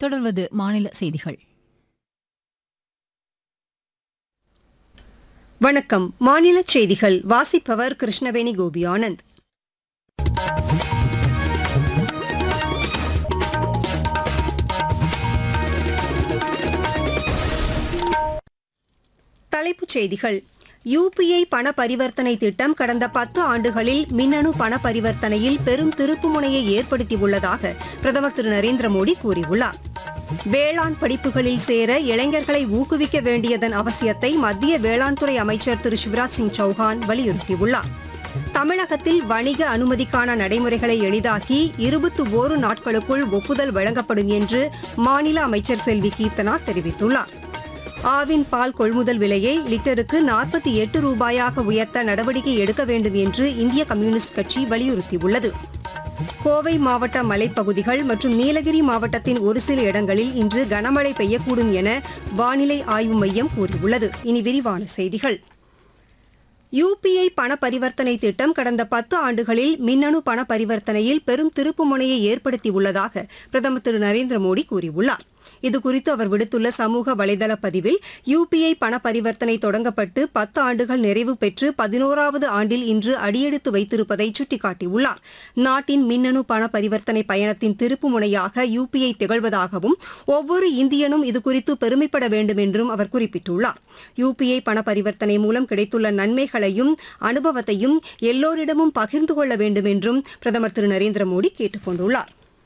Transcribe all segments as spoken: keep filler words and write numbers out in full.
தொடர்வது மாநில செய்திகள். வணக்கம். மாநில செய்திகள் வாசிப்பவர் கிருஷ்ணவேணி கோபியானந்த். தலைப்புச் செய்திகள். யுபிஐ பண பரிவர்த்தனை திட்டம் கடந்த பத்து ஆண்டுகளில் மின்னணு பண பரிவர்த்தனையில் பெரும் திருப்புமுனையை ஏற்படுத்தியுள்ளதாக பிரதமர் திரு நரேந்திர மோடி கூறியுள்ளார். வேளாண் படிப்புகளில் சேர இளைஞர்களை ஊக்குவிக்க வேண்டியதன் அவசியத்தை மத்திய வேளாண் துறை அமைச்சர் திரு சிவராஜ் சிங் சௌஹான் வலியுறுத்தியுள்ளார். தமிழகத்தில் வணிக அனுமதிக்கான நடைமுறைகளை எளிதாக்கி இருபத்தி ஓரு நாட்களுக்குள் ஒப்புதல் வழங்கப்படும் என்று மாநில அமைச்சர் செல்வி கீர்த்தனா தெரிவித்துள்ளார். ஆவின் பால் கொள்முதல் விலையை லிட்டருக்கு நாற்பத்தி எட்டு ரூபாயாக உயர்த்த நடவடிக்கை எடுக்க வேண்டும் என்று இந்திய கம்யூனிஸ்ட் கட்சி வலியுறுத்தியுள்ளது. கோவை மாவட்ட மலைப்பகுதிகள் மற்றும் நீலகிரி மாவட்டத்தின் ஒரு சில இடங்களில் இன்று கனமழை பெய்யக்கூடும் என வானிலை ஆய்வு மையம் கூறியுள்ளது. இனி விரிவான செய்திகள். யுபிஐ பண பரிவர்த்தனை திட்டம் கடந்த பத்து ஆண்டுகளில் மின்னணு பண பரிவர்த்தனையில் பெரும் திருப்புமுனையை ஏற்படுத்தியுள்ளதாக பிரதமர் திரு நரேந்திர மோடி கூறியுள்ளார். இதுகுறித்து அவர் விடுத்துள்ள சமூக வலைதள பதிவில் யுபிஐ பண பரிவர்த்தனை தொடங்கப்பட்டு பத்து ஆண்டுகள் நிறைவு பெற்று பதினோராவது ஆண்டில் இன்று அடியெடுத்து வைத்திருப்பதை சுட்டிக்காட்டியுள்ளார். நாட்டின் மின்னணு பண பரிவர்த்தனை பயணத்தின் திருப்புமுனையாக யுபிஐ திகழ்வதாகவும் ஒவ்வொரு இந்தியனும் இதுகுறித்து பெருமைப்பட வேண்டும் என்றும் அவர் குறிப்பிட்டுள்ளார். யுபிஐ பண பரிவர்த்தனை மூலம் கிடைத்துள்ள நன்மைகளையும் அனுபவத்தையும் எல்லோரிடமும் பகிர்ந்து கொள்ள வேண்டும் என்றும் பிரதமர் திரு நரேந்திர மோடி கேட்டுக் கொண்டுள்ளார்.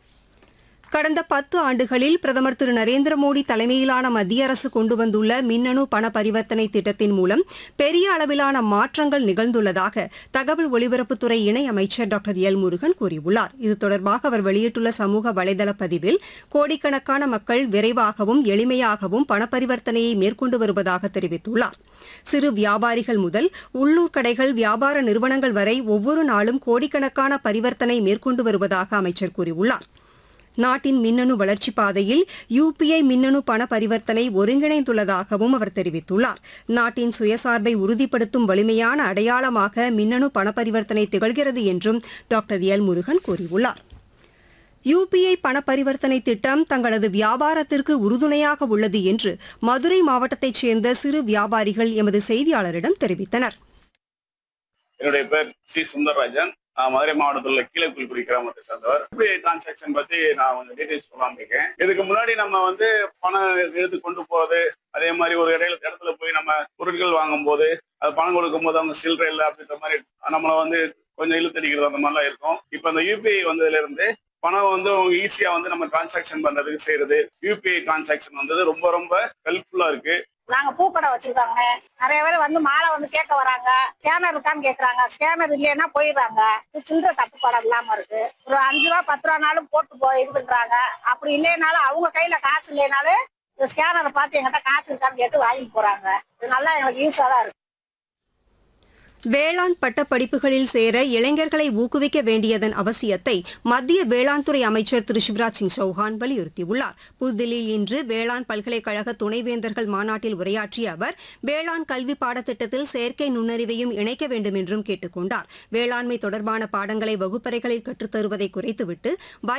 கடந்த பத்து ஆண்டுகளில் பிரதமர் திரு நரேந்திர மோடி தலைமையிலான மத்திய அரசு கொண்டு வந்துள்ள மின்னணு பண பரிவர்த்தனை திட்டத்தின் மூலம் பெரிய அளவிலான மாற்றங்கள் நிகழ்ந்துள்ளதாக தகவல் ஒலிபரப்புத்துறை இணையமைச்சர் டாக்டர் எல் முருகன் கூறியுள்ளார். இது தொடர்பாக அவர் வெளியிட்டுள்ள சமூக வலைதள பதிவில் கோடிக்கணக்கான மக்கள் விரைவாகவும் எளிமையாகவும் பண பரிவர்த்தனையை மேற்கொண்டு வருவதாக தெரிவித்துள்ளார். சிறு வியாபாரிகள் முதல் உள்ளூர் கடைகள், வியாபார நிறுவனங்கள் வரை ஒவ்வொரு நாளும் கோடிக்கணக்கான பரிவர்த்தனை மேற்கொண்டு வருவதாக அமைச்சர் கூறியுள்ளார். நாட்டின் மின்னணு வளர்ச்சிப் பாதையில் யுபிஐ மின்னணு பண பரிவர்த்தனை ஒருங்கிணைந்துள்ளதாகவும் அவர் தெரிவித்துள்ளார். நாட்டின் சுயசார்பை உறுதிப்படுத்தும் வலிமையான அடையாளமாக மின்னணு பண பரிவர்த்தனை திகழ்கிறது என்றும் டாக்டர் எல் முருகன் கூறியுள்ளார். யுபிஐ பண பரிவர்த்தனை திட்டம் தங்களது வியாபாரத்திற்கு உறுதுணையாக உள்ளது என்று மதுரை மாவட்டத்தைச் சேர்ந்த சிறு வியாபாரிகள் எமது செய்தியாளரிடம் தெரிவித்தனர். என்னுடைய பேர் சி சுந்தரராஜன். நான் மதுரை மாவட்டத்தில் உள்ள கீழக்குறிக்குடி கிராமத்தை சேர்ந்தவர். யுபிஐ டிரான்சாக்சன் பத்தி நான் கொஞ்சம் டீடைல்ஸ் சொல்லாம இருக்கேன். இதுக்கு முன்னாடி நம்ம வந்து பணம் எடுத்து கொண்டு போறது, அதே மாதிரி ஒரு இடையில இடத்துல போய் நம்ம பொருட்கள் வாங்கும் போது அது பணம் கொடுக்கும் போது அவங்க சில்லறை இல்லை அப்படின்ற மாதிரி நம்மளை வந்து கொஞ்சம் இழுத்தடிக்கிறது அந்த மாதிரிலாம் இருக்கும். இப்ப இந்த யூபிஐ வந்ததுல இருந்து பணம் வந்து அவங்க ஈஸியா வந்து நம்ம டிரான்சாக்சன் பண்றதுக்கு செய்யறது யூபிஐ டிரான்சாக்சன் வந்தது ரொம்ப ரொம்ப ஹெல்ப்ஃபுல்லா இருக்கு. நாங்க பூக்கடை வச்சிருக்காங்க. நிறைய பேர் வந்து மாலை வந்து கேட்க வராங்க. ஸ்கேனர் இருக்கான்னு கேக்குறாங்க. ஸ்கேனர் இல்லைன்னா போயிடுறாங்க. சில்லறை தட்டுப்பாடு இல்லாம இருக்கு. ஒரு அஞ்சு ரூபா பத்து ரூபானாலும் போட்டு போய் இது பண்றாங்க. அப்படி இல்லைனாலும் அவங்க கையில காசு இல்லைனாலும் இந்த ஸ்கேனரை பார்த்து எங்கிட்ட காசு இருக்கான்னு கேட்டு வாங்கிட்டு போறாங்க. இது நல்லா எங்களுக்கு யூஸா தான் இருக்கு. வேளாண் பட்ட படிப்புகளில் சேர இளைஞர்களை ஊக்குவிக்க வேண்டியதன் அவசியத்தை மத்திய வேளாண் துறை அமைச்சர் திரு சிவராஜ் சிங் சௌஹான் வலியுறுத்தியுள்ளார். புதுதில்லியில் இன்று வேளாண் பல்கலைக்கழக துணைவேந்தர்கள் மாநாட்டில் உரையாற்றிய அவர் வேளாண் கல்வி பாடத்திட்டத்தில் செயற்கை நுண்ணறிவையும் இணைக்க வேண்டும் என்றும் கேட்டுக் கொண்டார். வேளாண்மை தொடர்பான பாடங்களை வகுப்பறைகளில் கற்றுத்தருவதை குறைத்துவிட்டு